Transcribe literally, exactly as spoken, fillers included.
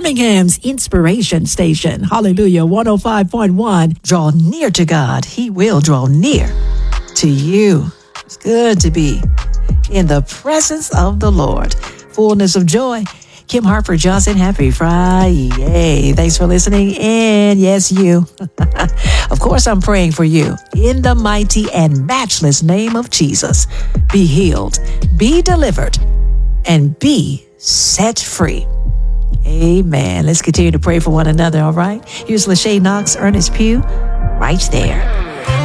Birmingham's inspiration station. Hallelujah. one oh five point one. Draw near to God. He will draw near to you. It's good to be in the presence of the Lord. Fullness of joy. Kim Harper Johnson, happy Friday. Thanks for listening in. Yes, you. Of course, I'm praying for you. In the mighty and matchless name of Jesus, be healed, be delivered, and be set free. Amen. Let's continue to pray for one another, all right? Here's Lachey Knox, Ernest Pugh, right there.